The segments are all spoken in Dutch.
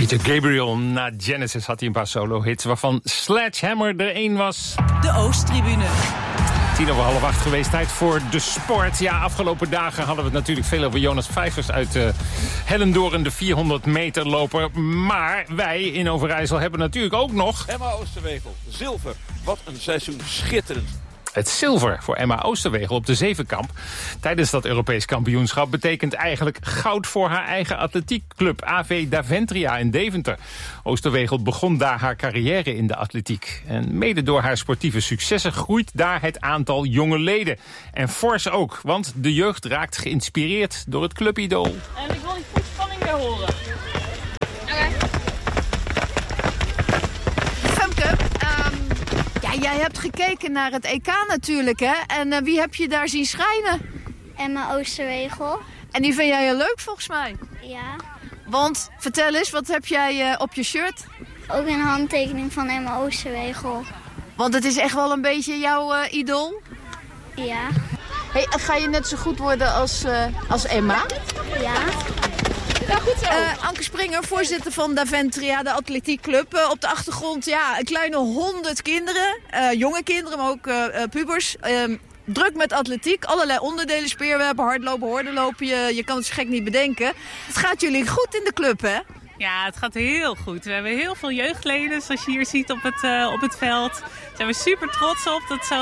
Peter Gabriel, na Genesis had hij een paar solo-hits, waarvan Sledgehammer er één was. De Oosttribune. 7:10 geweest, tijd voor de sport. Ja, afgelopen dagen hadden we het natuurlijk veel over Jonas Vijvers uit Hellendoorn, de 400 meter loper. Maar wij in Overijssel hebben natuurlijk ook nog... Emma Oosterwegel, zilver. Wat een seizoen, schitterend. Het zilver voor Emma Oosterwegel op de zevenkamp tijdens dat Europees kampioenschap betekent eigenlijk goud voor haar eigen atletiekclub AV Daventria in Deventer. Oosterwegel begon daar haar carrière in de atletiek. En mede door haar sportieve successen groeit daar het aantal jonge leden. En fors ook, want de jeugd raakt geïnspireerd door het clubidool. En ik wil die voetspanning weer horen. Jij hebt gekeken naar het EK natuurlijk, hè? En wie heb je daar zien schijnen? Emma Oosterwegel. En die vind jij heel leuk volgens mij? Ja. Want, vertel eens, wat heb jij op je shirt? Ook een handtekening van Emma Oosterwegel. Want het is echt wel een beetje jouw idool? Ja. Hey, ga je net zo goed worden als Emma? Ja. Ja, goed zo. Anke Springer, voorzitter van Daventria, de atletiekclub. Op de achtergrond, ja, een kleine 100 kinderen. Jonge kinderen, maar ook pubers. Druk met atletiek, allerlei onderdelen, speerwerpen, hardlopen, hordenlopen. Je kan het zo gek niet bedenken. Het gaat jullie goed in de club, hè? Ja, het gaat heel goed. We hebben heel veel jeugdleden, zoals je hier ziet op het veld. Daar zijn we super trots op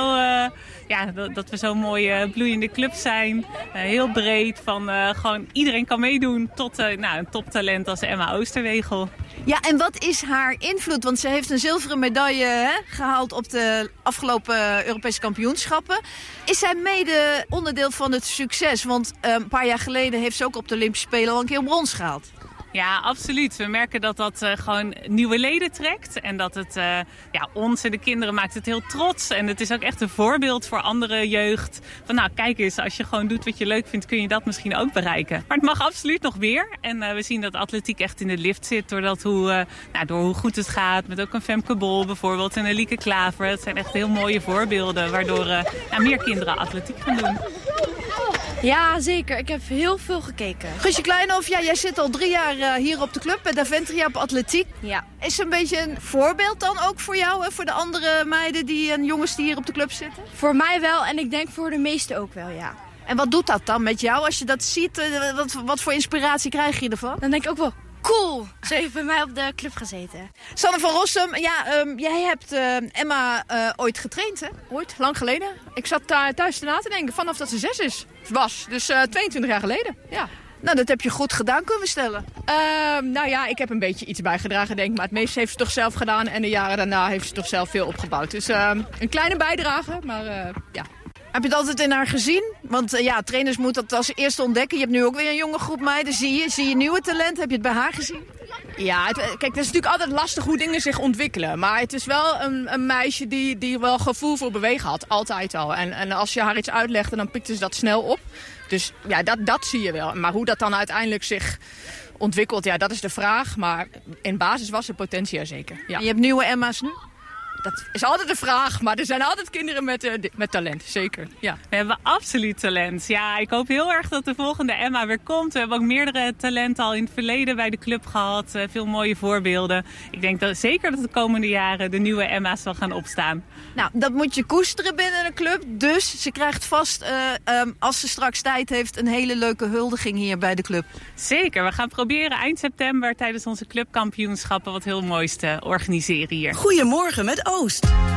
dat we zo'n mooie bloeiende club zijn. Heel breed, van gewoon iedereen kan meedoen tot een toptalent als Emma Oosterwegel. Ja, en wat is haar invloed? Want ze heeft een zilveren medaille gehaald op de afgelopen Europese kampioenschappen. Is zij mede onderdeel van het succes? Want een paar jaar geleden heeft ze ook op de Olympische Spelen al een keer brons gehaald. Ja, absoluut. We merken dat dat gewoon nieuwe leden trekt. En dat het ons en de kinderen maakt het heel trots. En het is ook echt een voorbeeld voor andere jeugd. Van nou, kijk eens, als je gewoon doet wat je leuk vindt, kun je dat misschien ook bereiken. Maar het mag absoluut nog meer. En we zien dat atletiek echt in de lift zit. Door hoe goed het gaat. Met ook een Femke Bol bijvoorbeeld en een Lieke Klaver. Het zijn echt heel mooie voorbeelden. Waardoor meer kinderen atletiek gaan doen. Ja, zeker. Ik heb heel veel gekeken. Guusje Kleinhoff, jij zit al 3 jaar hier op de club bij Daventria op atletiek. Ja. Is ze een beetje een voorbeeld dan ook voor jou en voor de andere meiden en jongens die hier op de club zitten? Voor mij wel en ik denk voor de meesten ook wel, ja. En wat doet dat dan met jou als je dat ziet? Wat voor inspiratie krijg je ervan? Dan denk ik ook wel, cool, ze heeft bij mij op de club gezeten. Sanne van Rossum, jij hebt Emma ooit getraind, hè? Ooit, lang geleden. Ik zat daar thuis na te denken vanaf dat ze 6 was. Dus 22 jaar geleden, ja. Nou, dat heb je goed gedaan, kunnen we stellen. Ik heb een beetje iets bijgedragen, denk ik. Maar het meeste heeft ze toch zelf gedaan. En de jaren daarna heeft ze toch zelf veel opgebouwd. Dus een kleine bijdrage, maar ja. Heb je het altijd in haar gezien? Want trainers moeten dat als eerste ontdekken. Je hebt nu ook weer een jonge groep meiden. Zie je nieuwe talent? Heb je het bij haar gezien? Ja, kijk, het is natuurlijk altijd lastig hoe dingen zich ontwikkelen. Maar het is wel een meisje die wel gevoel voor bewegen had. Altijd al. En als je haar iets uitlegde, dan pikte ze dat snel op. Dus ja, dat zie je wel. Maar hoe dat dan uiteindelijk zich ontwikkelt, ja, dat is de vraag. Maar in basis was er potentie er zeker. Ja. En je hebt nieuwe Emma's nu? Dat is altijd de vraag, maar er zijn altijd kinderen met talent, zeker. Ja. We hebben absoluut talent. Ja, ik hoop heel erg dat de volgende Emma weer komt. We hebben ook meerdere talenten al in het verleden bij de club gehad. Veel mooie voorbeelden. Ik denk zeker dat de komende jaren de nieuwe Emma's zal gaan opstaan. Nou, dat moet je koesteren binnen een club. Dus ze krijgt vast, als ze straks tijd heeft, een hele leuke huldiging hier bij de club. Zeker. We gaan proberen eind september tijdens onze clubkampioenschappen wat heel moois te organiseren hier. Goedemorgen met Oost.